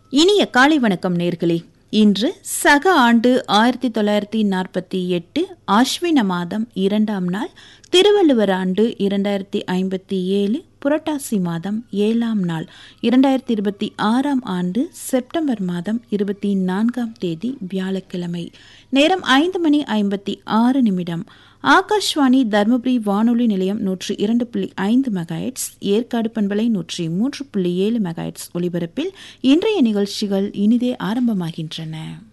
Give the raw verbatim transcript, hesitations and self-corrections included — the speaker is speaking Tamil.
இனிய காலை வணக்கம் நேர்களே. இன்று சக ஆண்டு ஆயிரத்தி தொள்ளாயிரத்தி நாற்பத்தி எட்டு ஆஸ்வின மாதம் இரண்டாம் நாள், திருவள்ளுவர் ஆண்டு இரண்டாயிரத்தி ஐம்பத்தி ஏழு புரட்டாசி மாதம் ஏழாம் நாள், இரண்டாயிரத்தி இருபத்தி ஆறாம் ஆண்டு செப்டம்பர் மாதம் இருபத்தி நான்காம் தேதி வியாழக்கிழமை. நேரம் ஐந்து மணி ஐம்பத்தி ஆறு நிமிடம். ஆகாஷ்வாணி தர்மபுரி வானொலி நிலையம் நூற்றி இரண்டு புள்ளி ஐந்து மெகாஹெட்ஸ், ஏற்காடு பண்பலை நூற்றி மூன்று புள்ளி ஏழு மெகாஹெட்ஸ் ஒலிபரப்பில் இன்றைய நிகழ்ச்சிகள் இனிதே ஆரம்பமாகின்றன.